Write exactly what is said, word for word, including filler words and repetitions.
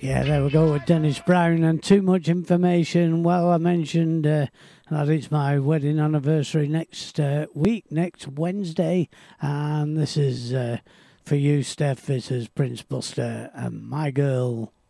Yeah, there we go with Dennis Brown and Too Much Information. Well, I mentioned uh, that it's my wedding anniversary next uh, week, next Wednesday, and this is uh, for you, Steph. This is Prince Buster and My Girl.